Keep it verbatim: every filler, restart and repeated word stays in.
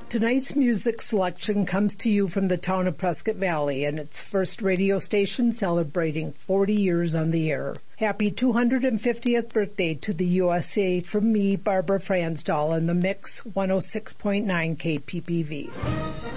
Tonight's music selection comes to you from the town of Prescott Valley and its first radio station celebrating forty years on the air. Happy two hundred fiftieth birthday to the U S A from me, Barbara Fransdahl, in the Mix one oh six point nine K P P V.